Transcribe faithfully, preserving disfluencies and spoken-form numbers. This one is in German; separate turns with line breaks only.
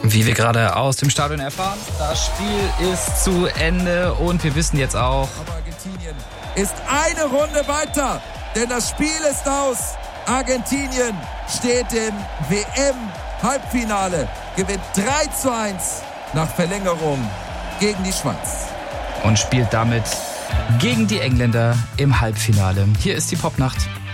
Wie wir gerade aus dem Stadion erfahren, das Spiel ist zu Ende und wir wissen jetzt auch,
Argentinien ist eine Runde weiter, denn das Spiel ist aus. Argentinien steht im W M-Halbfinale, gewinnt drei zu eins nach Verlängerung gegen die Schweiz.
Und spielt damit gegen die Engländer im Halbfinale. Hier ist die Popnacht.